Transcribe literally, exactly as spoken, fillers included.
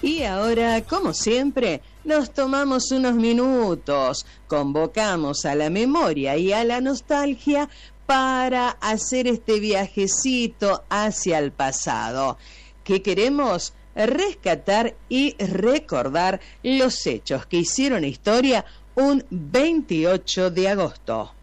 Y ahora, como siempre, nos tomamos unos minutos, convocamos a la memoria y a la nostalgia para hacer este viajecito hacia el pasado. ¿Qué queremos? Rescatar y recordar los hechos que hicieron historia un veintiocho de agosto.